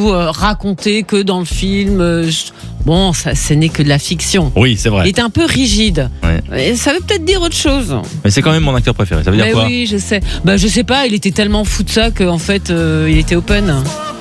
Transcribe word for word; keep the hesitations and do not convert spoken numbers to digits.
tout euh, raconter que dans le film. Euh, je... Bon, ça, ce n'est que de la fiction. Oui, c'est vrai. Il est un peu rigide. Ouais. Et ça veut peut-être dire autre chose. Mais c'est quand même mon acteur préféré. Ça veut dire Mais quoi? oui, je sais. Bah, je sais pas. Il était tellement fou de ça qu'en fait, euh, il était open.